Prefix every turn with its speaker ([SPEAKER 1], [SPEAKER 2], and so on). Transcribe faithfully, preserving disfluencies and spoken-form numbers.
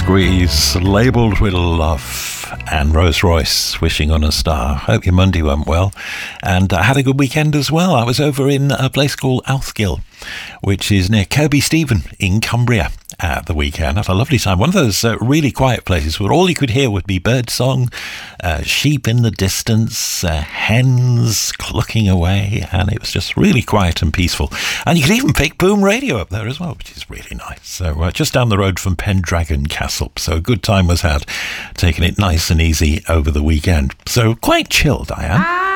[SPEAKER 1] Squeeze, labelled with love, and Rose Royce, Wishing on a Star. Hope your Monday went well, and I had a good weekend as well. I was over in a place called Althgill, which is near Kirby Stephen in Cumbria at the weekend. I had a lovely time. One of those uh, really quiet places where all you could hear would be bird song, uh, sheep in the distance, uh, hens clucking away, and it was just really quiet and peaceful. And you could even pick Boom Radio up there as well, which is really nice. So uh, just down the road from Pendragon Castle. So a good time was had, taking it nice and easy over the weekend. So quite chilled I am.